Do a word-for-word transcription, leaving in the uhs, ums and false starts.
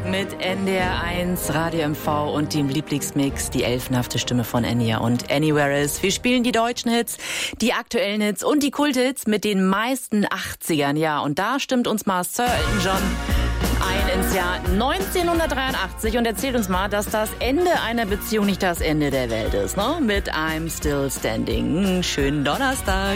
mit N D R eins, Radio M V und dem Lieblingsmix, die elfenhafte Stimme von Enya und Anywhere Is. Wir spielen die deutschen Hits, die aktuellen Hits und die Kulthits mit den meisten achtzigern. Ja, und da stimmt uns mal Sir Elton John ein ins Jahr neunzehnhundertdreiundachtzig und erzählt uns mal, dass das Ende einer Beziehung nicht das Ende der Welt ist, ne? Mit I'm Still Standing. Schönen Donnerstag.